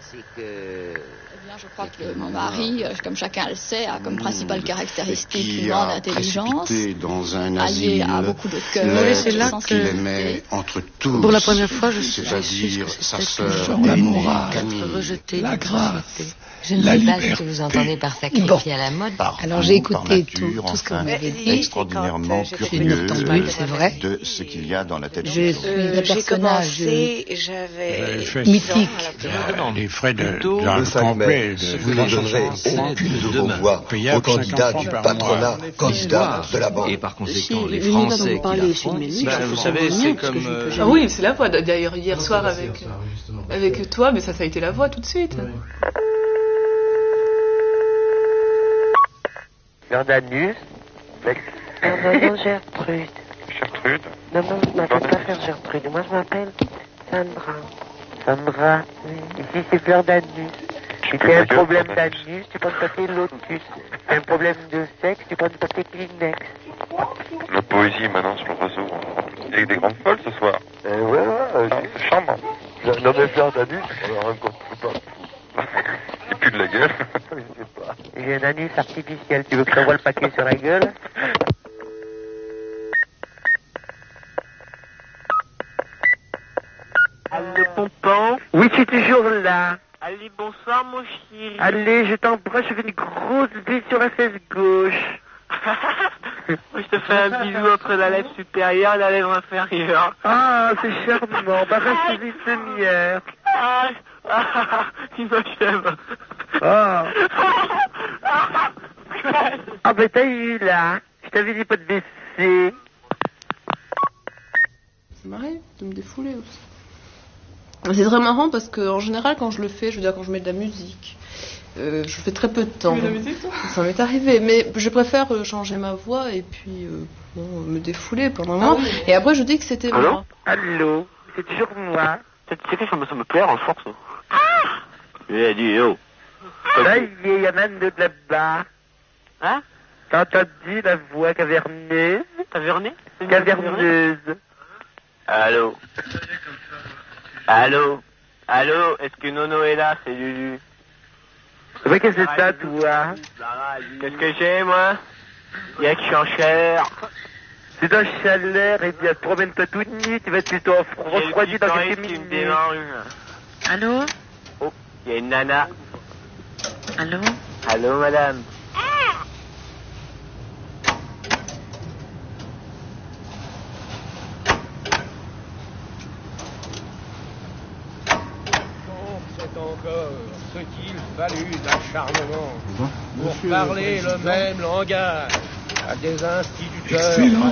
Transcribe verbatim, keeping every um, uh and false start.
c'est que... Eh bien, je crois que mon mari, comme chacun le sait, a comme principale caractéristique une grande intelligence, dans un alliée à beaucoup de cœur, l'être de qu'il sensibilité. aimait entre tous, Pour la première fois, je suis c'est-à-dire sa sœur l'amour, rejeté, la grâce, Je ne la sais pas liberté. ce que vous entendez par sacrifier Bon. à la mode. Alors j'ai écouté tout, tout ce que vous m'avez dit. extraordinairement J'ai curieux une bulle, c'est vrai. de ce qu'il y a dans la tête Je des suis choses. le j'ai personnage commencé, j'avais fait mythique. les frais de, Plutôt d'un le cinq complet mai, de, vous ne donnerez aucune de vos voix au candidat du patronat, candidat de la banque. Et par conséquent, Si, les lui, nous avons Français qui parlé la chez font, Mélie, bah, je vous trouve savez, ça c'est mieux, parce que comme... je ne peux euh, jamais- Ah oui, c'est la voix. D'ailleurs, hier soir avec, avec toi, mais ça, ça a été la voix tout de suite. Jordanus. Ah non, non, Gertrude. Gertrude. Non, non, je m'appelle pas Fleur Gertrude. Moi, je m'appelle Sandra. Sandra. Ici, c'est Fleur d'anus. Si tu as un problème d'anus, tu prends du papier Lotus. Si tu as un problème de sexe, tu prends du papier Kleenex. La poésie maintenant sur le réseau. Il y a des grandes folles ce soir. Euh, ouais, ouais, Ah, c'est charmant. je non mais Fleur d'anus, alors rencontre pas. Il pue de la gueule. Je sais pas. J'ai un anus artificiel. Tu veux que je t'envoie le paquet sur la gueule? Allô, Pompon. Oui, je suis toujours là. Allez, bonsoir, mon chéri. Allez, je t'embrasse, je fais une grosse bise sur la fesse gauche. Moi, je te fais un bisou entre la lèvre supérieure et la lèvre inférieure. Ah, c'est charmant. Bah, reste une lumière. Ah, ah, il m'achève. Ah. Ah, bah, t'as eu, là. Je t'avais dit pas de baisser. Ça m'arrive de me défouler aussi. C'est très marrant parce que en général, quand je le fais, je veux dire quand je mets de la musique, euh, je fais très peu de temps. Tu mets de la musique, toi ? Ça m'est arrivé, mais je préfère euh, changer ma voix et puis euh, bon, me défouler pendant un moment. Ah oui. Et après, je dis que c'était Allô? moi. Allô? C'est toujours moi. C'est que ça me, ça me plaît en force. Il a dit, oh. Ça y est, y en a une de là-bas. Hein? T'as entendu la voix caverneuse? Caverné? Caverneuse. Allô? Allô? Allô? Est-ce que Nono est là? C'est Lulu. Ouais, qu'est-ce que c'est ça, toi? Qu'est-ce que j'ai, moi? Y'a que je suis en chaleur. C'est dans chaleur, et bien, promène-toi toute nuit, tu vas être plutôt refroidi dans quelques qui me minutes. démange. Allô? Oh, il y a une nana. Allô? Allô, madame? C'est encore ce qu'il fallut d'acharnement pour parler le même langage à des instituteurs. Excellent.